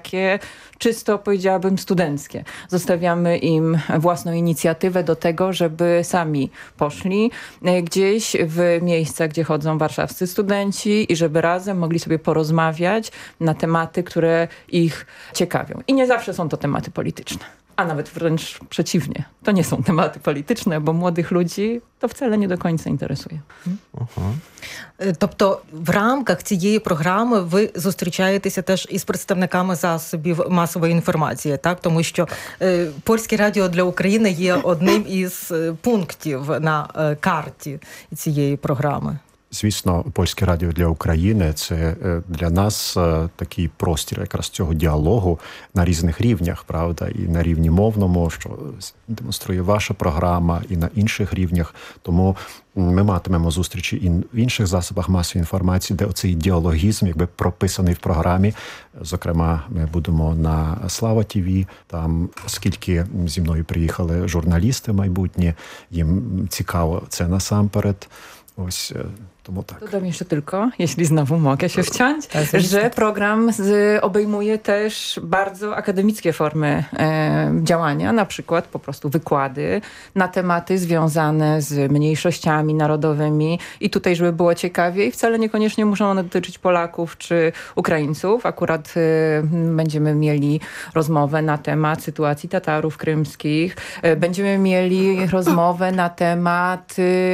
takie czysto, powiedziałabym, studenckie. Zostawiamy im własną inicjatywę do tego, żeby sami poszli gdzieś w miejsca, gdzie chodzą warszawscy studenci i żeby razem mogli sobie porozmawiać na tematy, które ich ciekawią. I nie zawsze są to tematy polityczne. A nawet wręcz przeciwnie. To nie są tematy polityczne, bo młodych ludzi to wcale nie do końca interesuje. Тобто в рамках цієї програми ви зустрічаєтеся теж із представниками засобів масової інформації, так? Тому що Польське радіо для України є одним із пунктів на карті цієї програми. Звісно, Польське радіо для України – це для нас такий простір якраз цього діалогу на різних рівнях, правда? І на рівні мовному, що демонструє ваша програма, і на інших рівнях. Тому ми матимемо зустрічі і в інших засобах масової інформації, де оцей діалогізм якби прописаний в програмі. Зокрема, ми будемо на Слава ТВ, там, оскільки зі мною приїхали журналісти майбутні, їм цікаво це насамперед. Ось, тому tak. Dodam jeszcze tylko, jeśli znowu mogę się wciąć, że program obejmuje też bardzo akademickie formy działania, na przykład po prostu wykłady na tematy związane z mniejszościami narodowymi i tutaj, żeby było ciekawiej, wcale niekoniecznie muszą one dotyczyć Polaków czy Ukraińców. Akurat będziemy mieli rozmowę na temat sytuacji Tatarów krymskich, będziemy mieli rozmowę na temat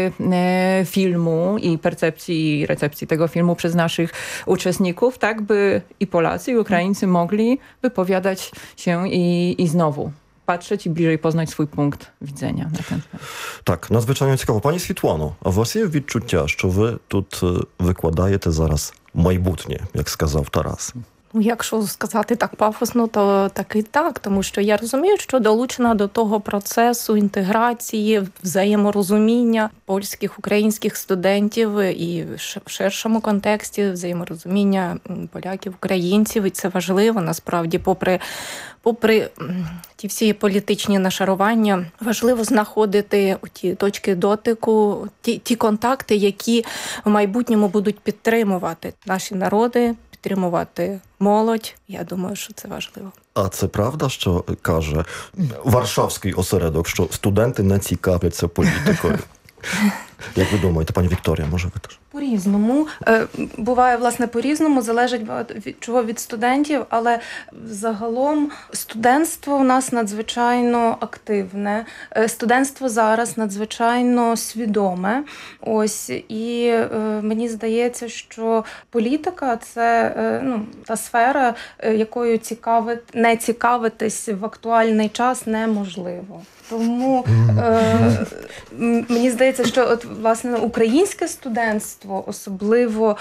filmu i percepcji i recepcji tego filmu przez naszych uczestników, tak by i Polacy, i Ukraińcy mogli wypowiadać się i znowu patrzeć i bliżej poznać swój punkt widzenia на ten temat. Так, надзвичайно цікаво. Пані Світлано, а у вас є відчуття, що ви тут викладаєте зараз майбутнє, як сказав Тарас? Якщо сказати так пафосно, то так і так, тому що я розумію, що долучена до того процесу інтеграції, взаєморозуміння польських, українських студентів і в ширшому контексті взаєморозуміння поляків, українців, і це важливо, насправді, попри ті всі політичні нашарування, важливо знаходити ті точки дотику, ті контакти, які в майбутньому будуть підтримувати наші народи, підтримувати молодь. Я думаю, що це важливо. А це правда, що каже Варшавський осередок, що студенти не цікавляться політикою? Як ви думаєте, пані Вікторія, може ви теж? По-різному. Буває, власне, по-різному, залежить від студентів, але загалом студентство у нас надзвичайно активне, студентство зараз надзвичайно свідоме. Ось, і мені здається, що політика – це та сфера, якою не цікавитись в актуальний час неможливо. Тому мені здається, що от, власне, українське студентство, особливо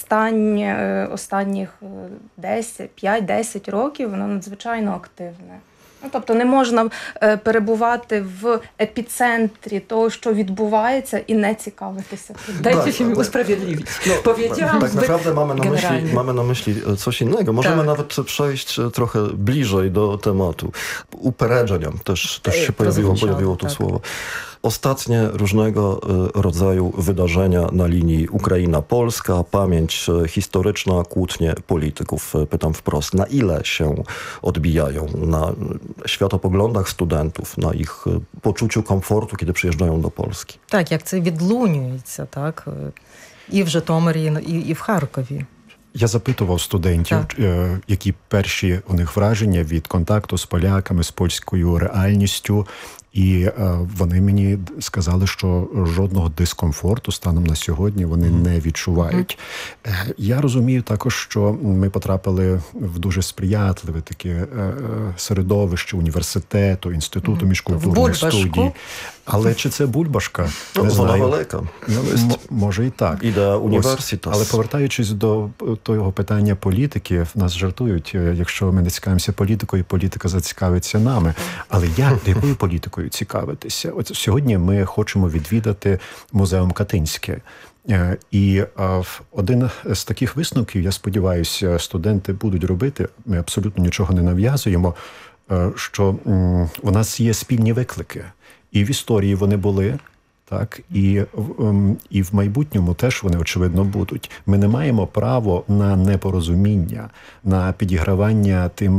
останніх 5-10 років, воно надзвичайно активне. Тобто не можна перебувати в епіцентрі того, що відбувається, і не цікавитися. Dajcie się mi usprawiedliwić. Powiedziałam tak naprawdę mamy na myśli coś innego. Możemy nawet przejść trochę bliżej do tematu. Uperzenia też się pojawiło tu słowo. Ostatnie różnego rodzaju wydarzenia na linii Ukraina-Polska, pamięć historyczna, kłótnie polityków. Pytam wprost, na ile się odbijają na światopoglądach studentów, na ich poczuciu komfortu, kiedy przyjeżdżają do Polski? Так, як це відлунюється, так? І в Житомирі, і в Харкові. Я запитував студентів, які перші у них враження від контакту з поляками, з польською реальністю. І вони мені сказали, що жодного дискомфорту станом на сьогодні вони не відчувають. Я розумію також, що ми потрапили в дуже сприятливе таке середовище університету, інституту міжкультурних студій. Але чи це бульбашка? Не знаю. Вона велика. Може і так. Ідея університету. Але повертаючись до того питання політики, нас жартують, якщо ми не цікавимося політикою, політика зацікавиться нами. Але якою політикою цікавитися? От сьогодні ми хочемо відвідати музеум Катинське. І один з таких висновків, я сподіваюся, студенти будуть робити, ми абсолютно нічого не нав'язуємо, що у нас є спільні виклики. І в історії вони були, так, і в майбутньому теж вони, очевидно, будуть. Ми не маємо права на непорозуміння, на підігравання тим